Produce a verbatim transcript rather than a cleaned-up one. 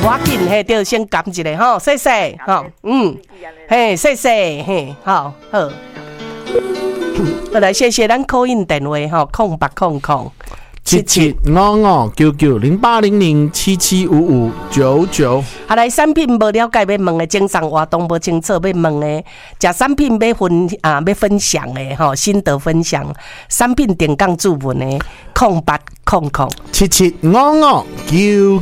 我紧嘿，就先感一下吼，谢谢吼，嗯，嘿，谢谢嘿，好好。好来，谢谢咱call in电话吼，空八空空七七五五九九零八零零七七五五九九。 好来，产品无了解要问的，精神活动无清楚要问的，食产品要分啊要分享的吼，心得分享，产品点杠注文的空八空空七七五五九。